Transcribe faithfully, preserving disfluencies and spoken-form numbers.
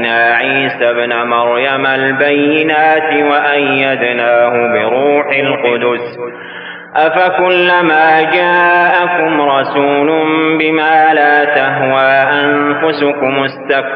آتينا عيسى ابن مريم البينات وأيدناه بروح القدس أفكلما جاءكم رسول بما لا تهوى أنفسكم استكبرتم